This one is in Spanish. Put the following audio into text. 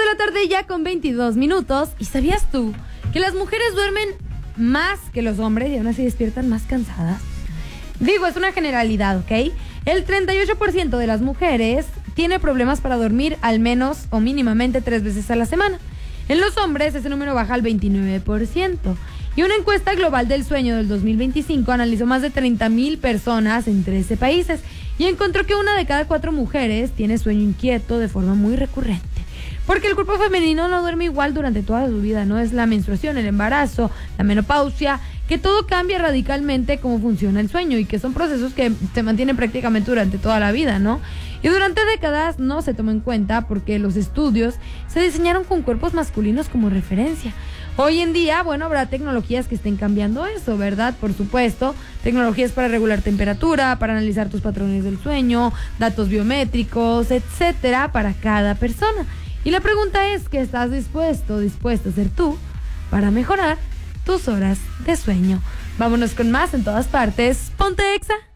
de la tarde ya con 22 minutos. ¿Y sabías tú que las mujeres duermen más que los hombres y aún así despiertan más cansadas? Digo, es una generalidad, ¿ok? El 38% de las mujeres tiene problemas para dormir al menos o mínimamente 3 veces a la semana. En los hombres ese número baja al 29%. Y una encuesta global del sueño del 2025 analizó más de 30,000 personas en 13 países y encontró que 1 de cada 4 mujeres tiene sueño inquieto de forma muy recurrente. Porque el cuerpo femenino no duerme igual durante toda su vida, no es la menstruación, el embarazo, la menopausia, que todo cambia radicalmente cómo funciona el sueño y que son procesos que se mantienen prácticamente durante toda la vida, ¿no? Y durante décadas no se tomó en cuenta porque los estudios se diseñaron con cuerpos masculinos como referencia. Hoy en día, bueno, habrá tecnologías que estén cambiando eso, ¿verdad? Por supuesto, tecnologías para regular temperatura, para analizar tus patrones del sueño, datos biométricos, etcétera, para cada persona. Y la pregunta es, ¿qué estás dispuesta a hacer tú para mejorar tus horas de sueño? Vámonos con más en todas partes. Ponte Exa.